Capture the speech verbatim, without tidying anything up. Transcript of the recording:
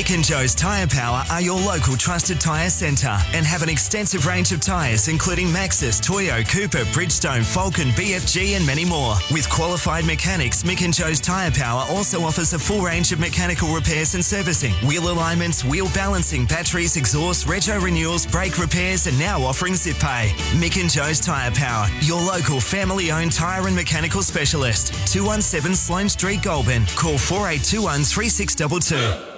Mick and Joe's Tyre Power are your local trusted tyre centre and have an extensive range of tyres including Maxxis, Toyo, Cooper, Bridgestone, Falcon, B F G and many more. With qualified mechanics, Mick and Joe's Tyre Power also offers a full range of mechanical repairs and servicing, wheel alignments, wheel balancing, batteries, exhaust, retro renewals, brake repairs and now offering zip pay. Mick and Joe's Tyre Power, your local family-owned tyre and mechanical specialist. two one seven Sloane Street, Goulburn. Call four eight two one, three six two two.